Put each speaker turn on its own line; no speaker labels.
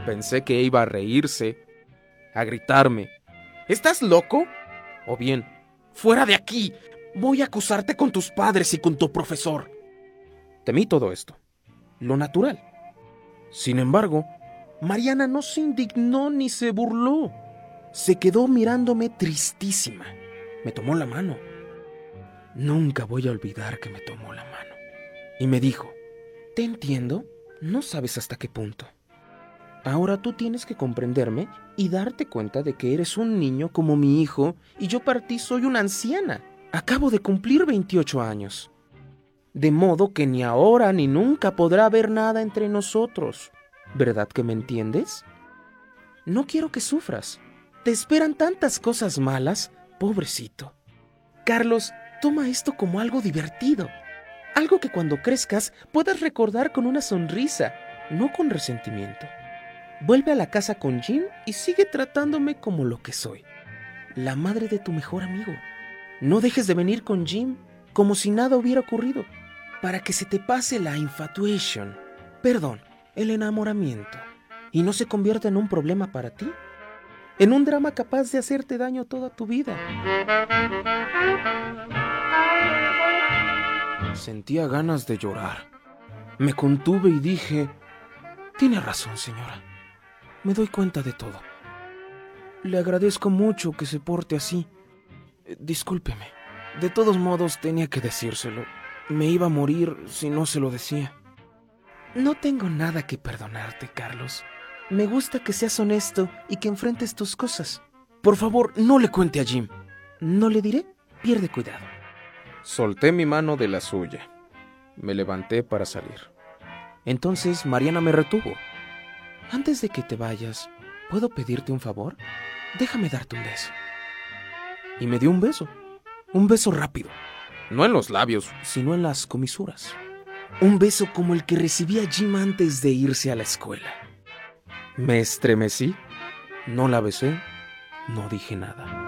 Pensé que iba a reírse, a gritarme: ¿estás loco? O bien: ¡fuera de aquí! Voy a acusarte con tus padres y con tu profesor. Temí todo esto, lo natural. Sin embargo, Mariana no se indignó ni se burló. Se quedó mirándome tristísima. Me tomó la mano. Nunca voy a olvidar que me tomó la mano. Y me dijo: te entiendo, no sabes hasta qué punto. Ahora tú tienes que comprenderme y darte cuenta de que eres un niño como mi hijo y yo para ti soy una anciana. Acabo de cumplir 28 años. De modo que ni ahora ni nunca podrá haber nada entre nosotros. ¿Verdad que me entiendes? No quiero que sufras. Te esperan tantas cosas malas, pobrecito. Carlos, toma esto como algo divertido. Algo que cuando crezcas puedas recordar con una sonrisa, no con resentimiento. Vuelve a la casa con Jim y sigue tratándome como lo que soy, la madre de tu mejor amigo. No dejes de venir con Jim como si nada hubiera ocurrido, para que se te pase la infatuation, perdón, el enamoramiento, y no se convierta en un problema para ti, en un drama capaz de hacerte daño toda tu vida. Sentía ganas de llorar. Me contuve y dije: tiene razón, señora. Me doy cuenta de todo. Le agradezco mucho que se porte así. Discúlpeme. De todos modos, tenía que decírselo. Me iba a morir si no se lo decía. No tengo nada que perdonarte, Carlos. Me gusta que seas honesto y que enfrentes tus cosas. Por favor, no le cuente a Jim. No le diré. Pierde cuidado. Solté mi mano de la suya. Me levanté para salir. Entonces Mariana me retuvo. Antes de que te vayas, ¿puedo pedirte un favor? Déjame darte un beso. Y me dio un beso rápido. No en los labios, sino en las comisuras. Un beso como el que recibía Jim antes de irse a la escuela. Me estremecí, no la besé, no dije nada.